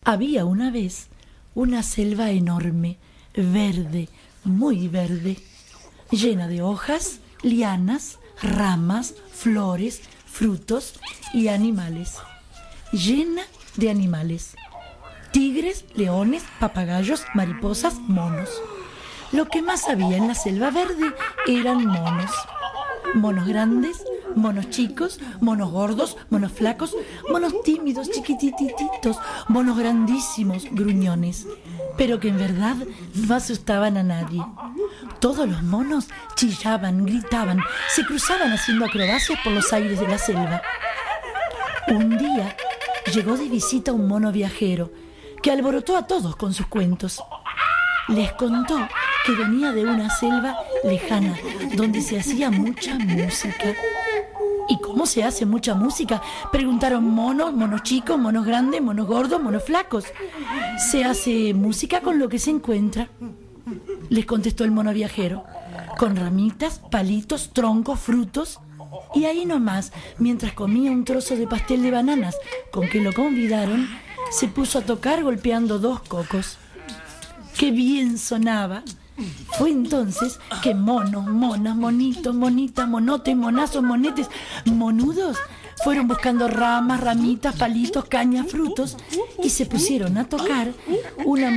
Había una vez una selva enorme, verde, muy verde, llena de hojas, lianas, ramas, flores, frutos y animales. Llena de animales. Tigres, leones, papagayos, mariposas, monos. Lo que más había en la selva verde eran monos. Monos grandes, monos chicos, monos gordos, monos flacos, monos tímidos, chiquitititos, monos grandísimos, gruñones, pero que en verdad no asustaban a nadie. Todos los monos chillaban, gritaban, se cruzaban haciendo acrobacias por los aires de la selva. Un día llegó de visita un mono viajero que alborotó a todos con sus cuentos. Les contó que venía de una selva lejana donde se hacía mucha música. ¿Y cómo se hace mucha música?, preguntaron monos, monos chicos, monos grandes, monos gordos, monos flacos. Se hace música con lo que se encuentra, les contestó el mono viajero, con ramitas, palitos, troncos, frutos. Y ahí nomás, mientras comía un trozo de pastel de bananas con que lo convidaron, se puso a tocar golpeando 2 cocos. ¡Qué bien sonaba! Fue entonces que monos, monas, monitos, monitas, monotes, monazos, monetes, monudos fueron buscando ramas, ramitas, palitos, cañas, frutos y se pusieron a tocar una